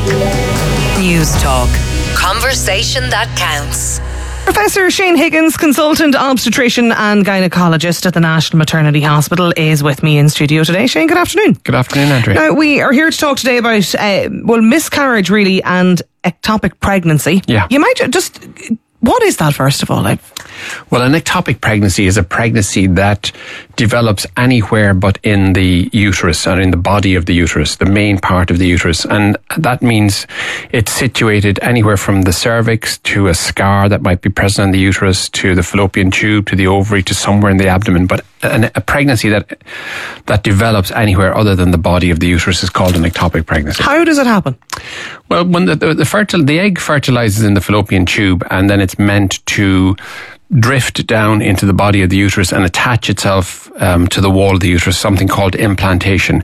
News Talk. Conversation that counts. Professor Shane Higgins, consultant obstetrician and gynaecologist at the National Maternity Hospital, is with me in studio today. Shane, good afternoon. Good afternoon, Andrea. Now, we are here to talk today about, miscarriage really and ectopic pregnancy. Yeah. You might just... What is that, first of all? Well, an ectopic pregnancy is a pregnancy that develops anywhere but in the uterus or in the body of the uterus, the main part of the uterus. And that means it's situated anywhere from the cervix to a scar that might be present on the uterus to the fallopian tube to the ovary to somewhere in the abdomen. But a pregnancy that develops anywhere other than the body of the uterus is called an ectopic pregnancy. How does it happen? Well, when the egg fertilizes in the fallopian tube, and then it's meant to drift down into the body of the uterus and attach itself to the wall of the uterus, something called implantation.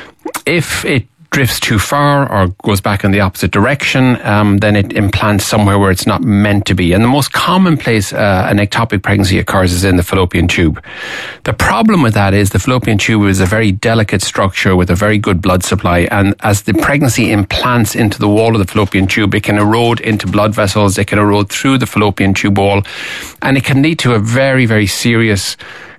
If it drifts too far or goes back in the opposite direction, then it implants somewhere where it's not meant to be. And the most common place an ectopic pregnancy occurs is in the fallopian tube. The problem with that is the fallopian tube is a very delicate structure with a very good blood supply, and as the pregnancy implants into the wall of the fallopian tube, it can erode into blood vessels, it can erode through the fallopian tube wall, and it can lead to a very, very serious,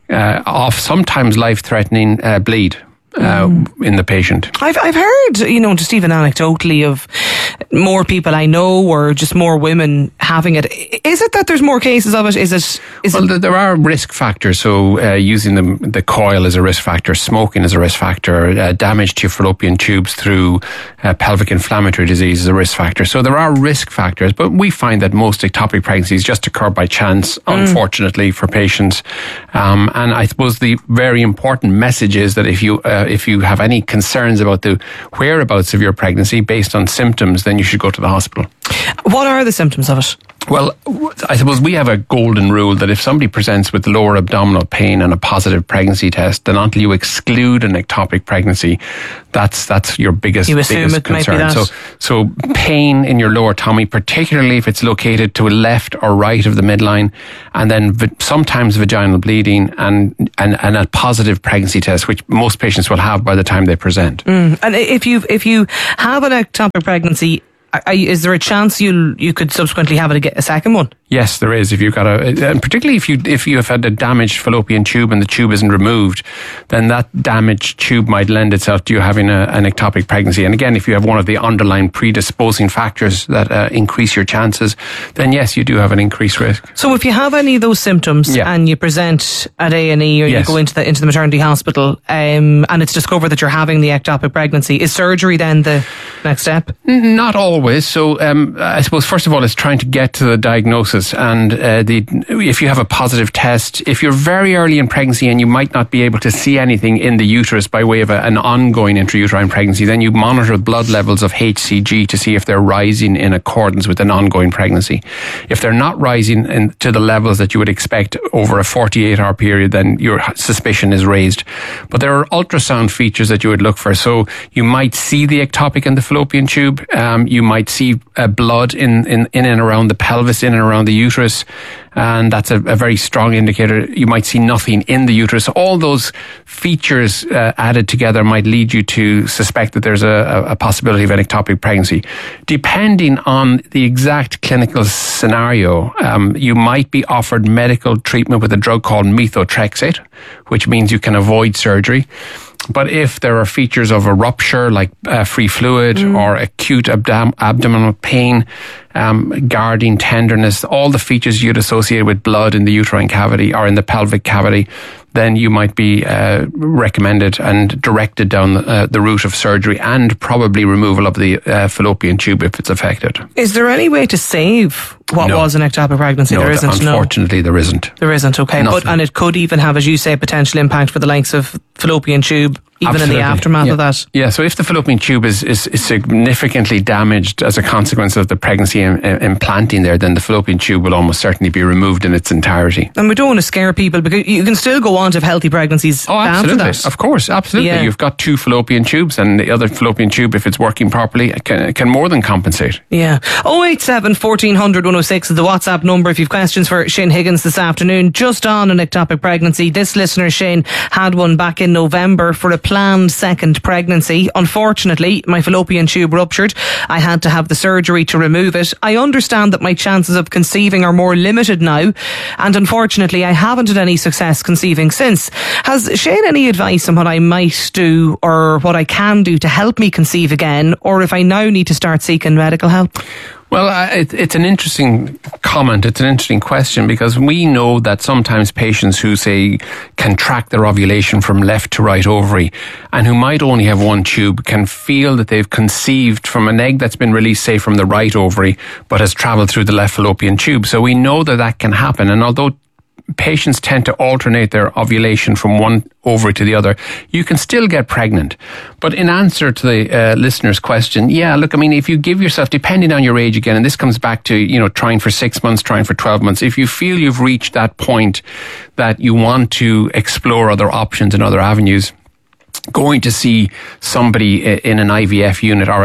sometimes life-threatening bleed in the patient. I've heard, just even anecdotally of more people I know, or just more women having it. Is it that there's more cases of it? There are risk factors. So using the coil is a risk factor, smoking is a risk factor, damage to your fallopian tubes through pelvic inflammatory disease is a risk factor. So there are risk factors, but we find that most ectopic pregnancies just occur by chance, unfortunately, for patients. And I suppose the very important message is that if you have any concerns about the whereabouts of your pregnancy based on symptoms, then you should go to the hospital. What are the symptoms of it? Well, I suppose we have a golden rule that if somebody presents with lower abdominal pain and a positive pregnancy test, then until you exclude an ectopic pregnancy, that's your biggest concern. So pain in your lower tummy, particularly if it's located to left or right of the midline, and then sometimes vaginal bleeding and a positive pregnancy test, which most patients will have by the time they present. And if you have an ectopic pregnancy, is there a chance you could subsequently have a second one? Yes, there is. If you've got and particularly if you have had a damaged fallopian tube and the tube isn't removed, then that damaged tube might lend itself to you having an ectopic pregnancy. And again, if you have one of the underlying predisposing factors that increase your chances, then yes, you do have an increased risk. So if you have any of those symptoms and you present at A&E or you go into the maternity hospital, and it's discovered that you're having the ectopic pregnancy, is surgery then the next step? Not always. So I suppose first of all, it's trying to get to the diagnosis. And if you have a positive test, if you're very early in pregnancy and you might not be able to see anything in the uterus by way of an ongoing intrauterine pregnancy, then you monitor blood levels of HCG to see if they're rising in accordance with an ongoing pregnancy. If they're not rising to the levels that you would expect over a 48-hour period, then your suspicion is raised. But there are ultrasound features that you would look for. So you might see the ectopic in the fallopian tube. You might see blood in and around the pelvis, in and around the uterus, and that's a very strong indicator. You might see nothing in the uterus. All those features added together might lead you to suspect that there's a possibility of an ectopic pregnancy. Depending on the exact clinical scenario, you might be offered medical treatment with a drug called methotrexate, which means you can avoid surgery. But if there are features of a rupture like free fluid or acute abdominal pain, guarding tenderness, all the features you'd associate with blood in the uterine cavity or in the pelvic cavity, then you might be recommended and directed down the route of surgery and probably removal of the fallopian tube if it's affected. Is there any way to save what was an ectopic pregnancy? No, there isn't. Unfortunately, there isn't. There isn't, okay. And it could even have, as you say, potential impact for the lengths of fallopian tube, even Absolutely. In the aftermath of that. Yeah, so if the fallopian tube is significantly damaged as a consequence of the pregnancy implanting there, then the fallopian tube will almost certainly be removed in its entirety. And we don't want to scare people, because you can still go on to have healthy pregnancies after that. Of course, absolutely. Yeah. You've got two fallopian tubes, and the other fallopian tube, if it's working properly, can more than compensate. Yeah. 087 1400 106 is the WhatsApp number if you've questions for Shane Higgins this afternoon. Just on an ectopic pregnancy, this listener, Shane, had one back in November for a planned second pregnancy. Unfortunately, my fallopian tube ruptured. I had to have the surgery to remove it. I understand that my chances of conceiving are more limited now, and unfortunately I haven't had any success conceiving since. Has Shane any advice on what I might do or what I can do to help me conceive again, or if I now need to start seeking medical help? Well, it's an interesting comment. It's an interesting question, because we know that sometimes patients who, say, can track their ovulation from left to right ovary and who might only have one tube can feel that they've conceived from an egg that's been released, say, from the right ovary but has travelled through the left fallopian tube. So we know that can happen. And although patients tend to alternate their ovulation from one ovary to the other, you can still get pregnant. But in answer to the listener's question, if you give yourself, depending on your age again, and this comes back to, trying for 6 months, trying for 12 months, if you feel you've reached that point that you want to explore other options and other avenues, going to see somebody in an IVF unit or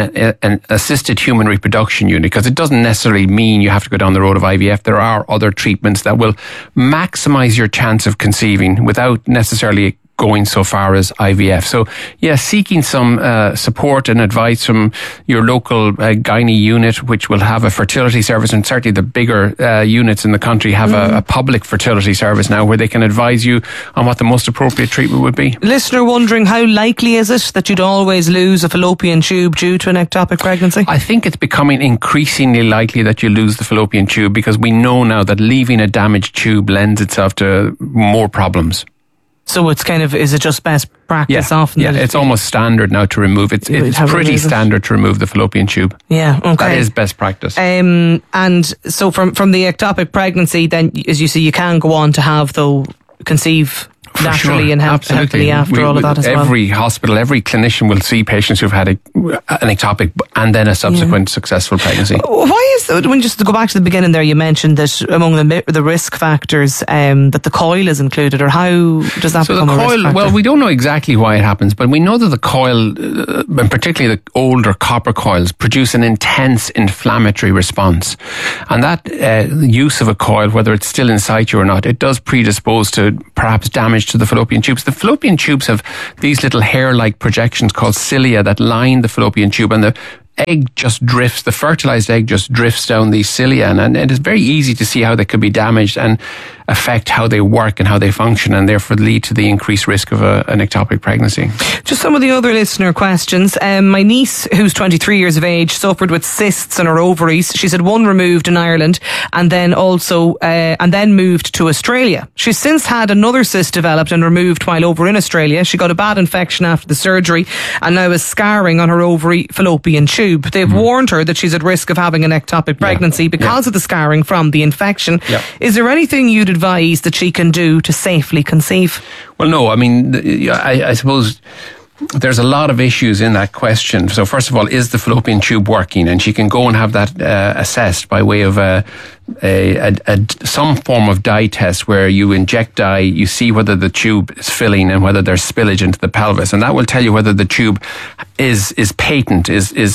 an assisted human reproduction unit, because it doesn't necessarily mean you have to go down the road of IVF. There are other treatments that will maximize your chance of conceiving without necessarily going so far as IVF. So, yeah, seeking some support and advice from your local gynae unit, which will have a fertility service, and certainly the bigger units in the country have a public fertility service now where they can advise you on what the most appropriate treatment would be. Listener wondering, how likely is it that you'd always lose a fallopian tube due to an ectopic pregnancy? I think it's becoming increasingly likely that you lose the fallopian tube, because we know now that leaving a damaged tube lends itself to more problems. So it's kind of, is it just best practice often? Yeah, it's almost standard now to remove it. It's pretty standard to remove the fallopian tube. Yeah, okay. That is best practice. And so from the ectopic pregnancy, then, as you see, you can go on to have, though, conceive naturally and happily after all of that as well. Every hospital, every clinician will see patients who've had an ectopic and then a subsequent successful pregnancy. Why is that, when just to go back to the beginning there, you mentioned that among the risk factors that the coil is included, or how does that become a risk factor? Well, we don't know exactly why it happens, but we know that the coil, and particularly the older copper coils, produce an intense inflammatory response. And that use of a coil, whether it's still in situ or not, it does predispose to perhaps damage to the fallopian tubes. The fallopian tubes have these little hair-like projections called cilia that line the fallopian tube, and the the fertilized egg just drifts down these cilia, and it is very easy to see how they could be damaged and affect how they work and how they function, and therefore lead to the increased risk of an ectopic pregnancy. Just some of the other listener questions. My niece, who's 23 years of age, suffered with cysts in her ovaries. She said one removed in Ireland, and then moved to Australia. She's since had another cyst developed and removed while over in Australia. She got a bad infection after the surgery and now has scarring on her ovary fallopian tube. They've warned her that she's at risk of having an ectopic pregnancy because of the scarring from the infection. Is there anything you'd advise that she can do to safely conceive? Well, no, I mean, I suppose there's a lot of issues in that question. So first of all, is the fallopian tube working? And she can go and have that assessed by way of some form of dye test where you inject dye, you see whether the tube is filling and whether there's spillage into the pelvis, and that will tell you whether the tube is patent,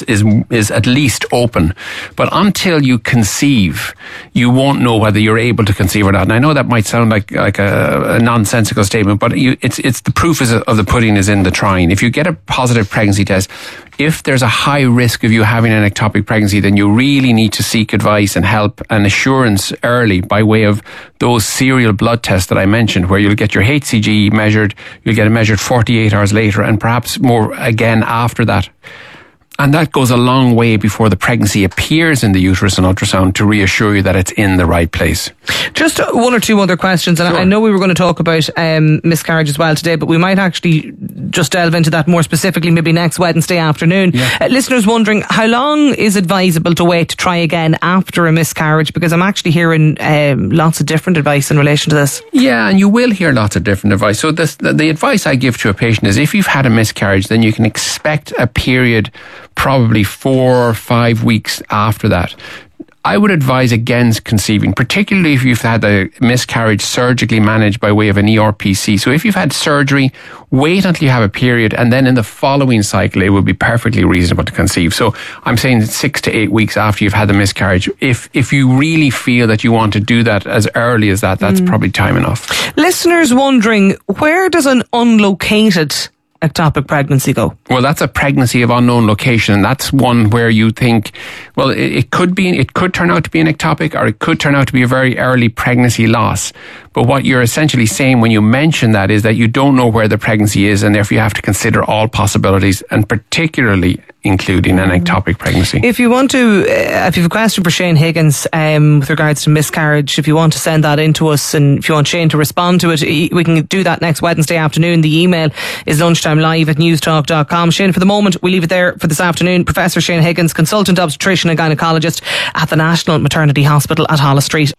is at least open. But until you conceive, you won't know whether you're able to conceive or not. And I know that might sound like a nonsensical statement, but it's the proof of the pudding is in the trying. If you get a positive pregnancy test, if there's a high risk of you having an ectopic pregnancy, then you really need to seek advice and help and assurance early by way of those serial blood tests that I mentioned, where you'll get your HCG measured, you'll get it measured 48 hours later, and perhaps more again after that. And that goes a long way before the pregnancy appears in the uterus on ultrasound to reassure you that it's in the right place. Just one or two other questions. And I know we were going to talk about miscarriage as well today, but we might actually just delve into that more specifically maybe next Wednesday afternoon. Listeners wondering, how long is advisable to wait to try again after a miscarriage? Because I'm actually hearing lots of different advice in relation to this. Yeah, and you will hear lots of different advice. So the advice I give to a patient is, if you've had a miscarriage, then you can expect a period probably 4 or 5 weeks after that. I would advise against conceiving, particularly if you've had a miscarriage surgically managed by way of an ERPC. So if you've had surgery, wait until you have a period, and then in the following cycle, it would be perfectly reasonable to conceive. So I'm saying 6 to 8 weeks after you've had the miscarriage. If you really feel that you want to do that as early as that, that's probably time enough. Listeners wondering, where does an unlocated ectopic pregnancy go? Well, that's a pregnancy of unknown location, and that's one where you think, well, it could turn out to be an ectopic, or it could turn out to be a very early pregnancy loss. But what you're essentially saying when you mention that is that you don't know where the pregnancy is, and therefore you have to consider all possibilities, and particularly including an ectopic pregnancy. If you want to, if you have a question for Shane Higgins with regards to miscarriage, if you want to send that in to us, and if you want Shane to respond to it, we can do that next Wednesday afternoon. The email is lunchtimelive@newstalk.com. Shane, for the moment, we leave it there for this afternoon. Professor Shane Higgins, consultant obstetrician and gynaecologist at the National Maternity Hospital at Holles Street.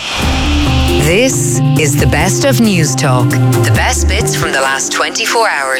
This is the best of News Talk. The best bits from the last 24 hours.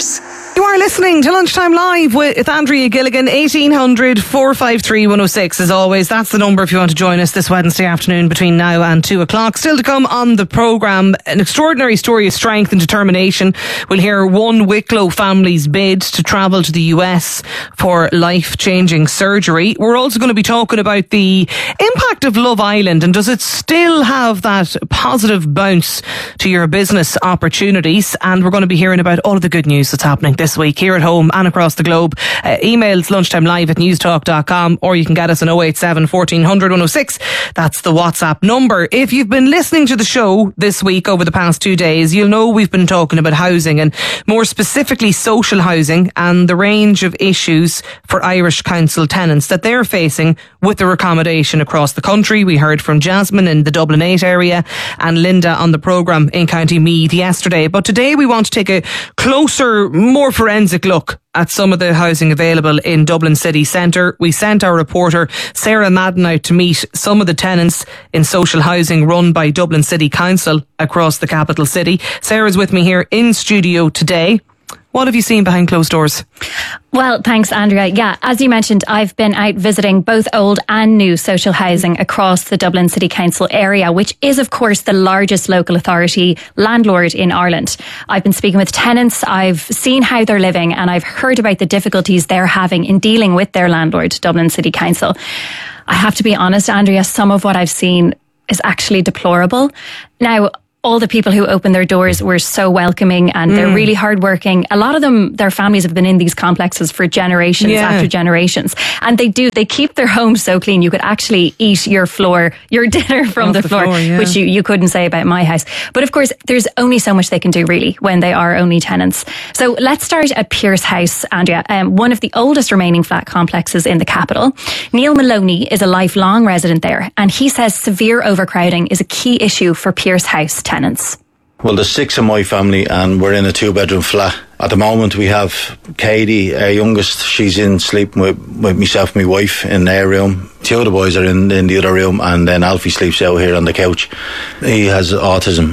You are listening to Lunchtime Live with Andrea Gilligan. 1800 453 106 as always. That's the number if you want to join us this Wednesday afternoon between now and 2 o'clock. Still to come on the programme, an extraordinary story of strength and determination. We'll hear one Wicklow family's bid to travel to the US for life-changing surgery. We're also going to be talking about the impact of Love Island, and does it still have that positive bounce to your business opportunities? And we're going to be hearing about all of the good news that's happening this week here at home and across the globe. Emails lunchtimelive@newstalk.com, or you can get us on 087 1400 106. That's the WhatsApp number. If you've been listening to the show this week over the past 2 days, you'll know we've been talking about housing, and more specifically social housing, and the range of issues for Irish council tenants that they're facing with their accommodation across the country. We heard from Jasmine in the Dublin 8 area and Linda on the programme in County Meath yesterday. But today we want to take a closer, more forensic look at some of the housing available in Dublin city centre. We sent our reporter Sarah Madden out to meet some of the tenants in social housing run by Dublin City Council across the capital city. Sarah's with me here in studio today. What have you seen behind closed doors? Well, thanks, Andrea. Yeah, as you mentioned, I've been out visiting both old and new social housing across the Dublin City Council area, which is, of course, the largest local authority landlord in Ireland. I've been speaking with tenants, I've seen how they're living, and I've heard about the difficulties they're having in dealing with their landlord, Dublin City Council. I have to be honest, Andrea, some of what I've seen is actually deplorable. Now, all the people who opened their doors were so welcoming, and they're really hardworking. A lot of them, their families have been in these complexes for generations after generations. And they keep their homes so clean. You could actually eat your dinner from the floor, which you couldn't say about my house. But of course, there's only so much they can do really when they are only tenants. So let's start at Pierce House, Andrea, one of the oldest remaining flat complexes in the capital. Neil Maloney is a lifelong resident there, and he says severe overcrowding is a key issue for Pierce House tenants. Well, there's 6 in my family and we're in a 2-bedroom flat. At the moment we have Katie, our youngest, she's in sleeping with myself and my wife in their room. 2 of the boys are in the other room, and then Alfie sleeps out here on the couch. He has autism,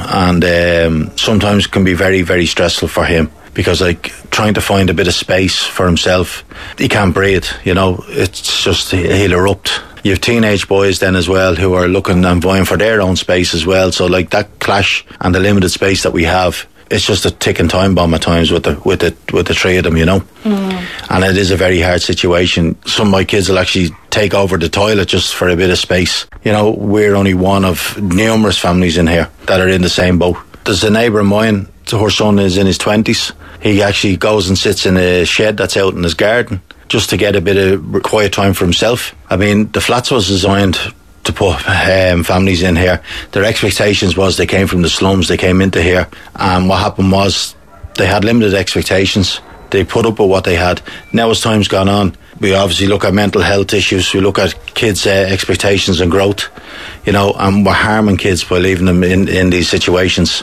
and sometimes can be very, very stressful for him, because like trying to find a bit of space for himself, he can't breathe, it's just, he'll erupt. You have teenage boys then as well who are looking and vying for their own space as well. So like that clash and the limited space that we have, it's just a ticking time bomb at times with the 3 of them, And it is a very hard situation. Some of my kids will actually take over the toilet just for a bit of space. We're only one of numerous families in here that are in the same boat. There's a neighbour of mine, her son is in his 20s. He actually goes and sits in a shed that's out in his garden, just to get a bit of quiet time for himself. I mean, the flats was designed to put families in here. Their expectations was they came from the slums, they came into here, and what happened was they had limited expectations. They put up with what they had. Now as time's gone on, we obviously look at mental health issues, we look at kids' expectations and growth, and we're harming kids by leaving them in these situations.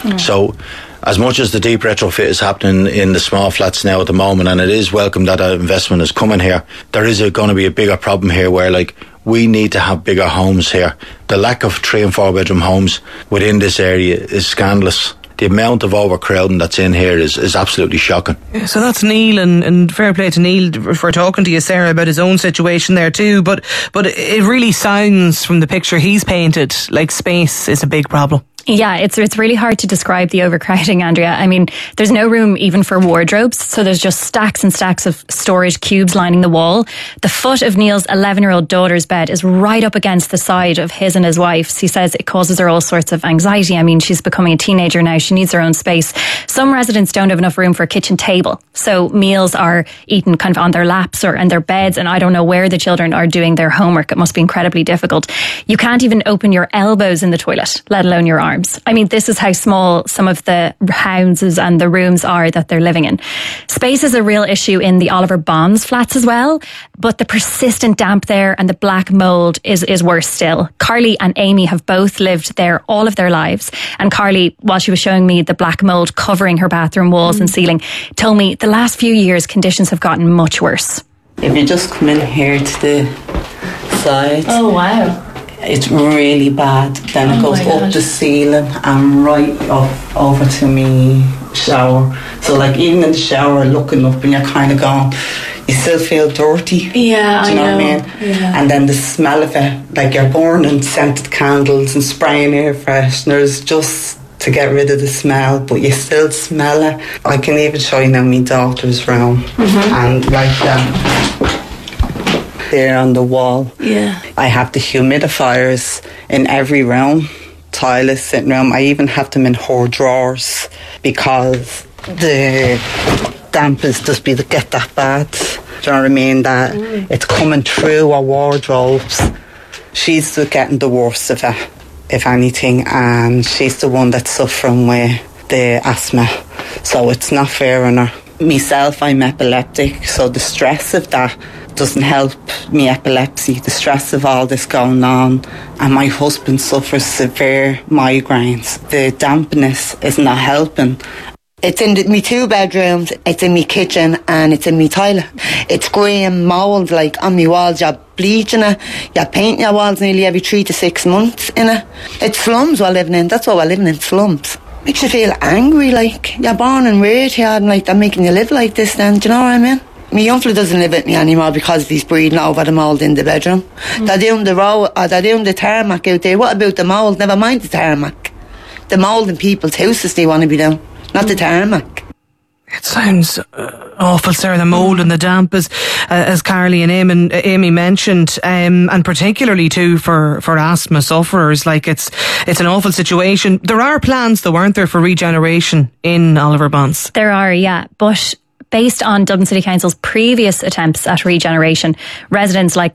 So as much as the deep retrofit is happening in the small flats now at the moment, and it is welcome that investment is coming here, there is going to be a bigger problem here where we need to have bigger homes here. The lack of 3 and 4 bedroom homes within this area is scandalous. The amount of overcrowding that's in here is absolutely shocking. So that's Neil, and fair play to Neil for talking to you, Sarah, about his own situation there too. But it really sounds from the picture he's painted like space is a big problem. Yeah, it's really hard to describe the overcrowding, Andrea. I mean, there's no room even for wardrobes, so there's just stacks and stacks of storage cubes lining the wall. The foot of Neil's 11-year-old daughter's bed is right up against the side of his and his wife's. He says it causes her all sorts of anxiety. I mean, she's becoming a teenager now. She needs her own space. Some residents don't have enough room for a kitchen table, so meals are eaten kind of on their laps or in their beds, and I don't know where the children are doing their homework. It must be incredibly difficult. You can't even open your elbows in the toilet, let alone your arms. I mean, this is how small some of the houses and the rooms are that they're living in. Space is a real issue in the Oliver Bonds flats as well, but the persistent damp there and the black mould is worse still. Carly and Amy have both lived there all of their lives, and Carly, while she was showing me the black mould covering her bathroom walls and ceiling, told me the last few years conditions have gotten much worse. If you just come in here to the side. Oh, wow. It's really bad. Then it goes up the ceiling and right up over to me shower. So like even in the shower, looking up and you're kind of going, you still feel dirty. Yeah, do you know what I mean? Yeah. And then the smell of it, like you're burning scented candles and spraying air fresheners just to get rid of the smell, but you still smell it. I can even show you now my daughter's room, and like there on the wall, I have the humidifiers in every room, toilet, sitting room. I even have them in her drawers because the dampers just get that bad. Do you know what I mean? That it's coming through our wardrobes. She's getting the worst of it, if anything, and she's the one that's suffering with the asthma, so it's not fair on her. Myself, I'm epileptic, so the stress of that doesn't help me epilepsy, the stress of all this going on. And my husband suffers severe migraines. The dampness is not helping. It's in me 2 bedrooms, it's in me kitchen, and it's in me toilet. It's green mould like on me walls. You're bleaching it, you're painting your walls nearly every 3 to 6 months in it. It's slums we're living in. That's what we're living in, slums. Makes you feel angry, like you're born and reared here, and like they're making you live like this. Then, do you know what I mean? My uncle doesn't live with me anymore because he's breathing over the mould in the bedroom. They're doing the road, or they're doing the tarmac out there. What about the mould? Never mind the tarmac. The mould in people's houses they want to be doing, not the tarmac. It sounds awful, Sarah, the mould and the damp, as Carly and Amy mentioned, and particularly too for asthma sufferers. Like it's an awful situation. There are plans, though, aren't there, for regeneration in Oliver Bonds? There are, yeah, but based on Dublin City Council's previous attempts at regeneration, residents like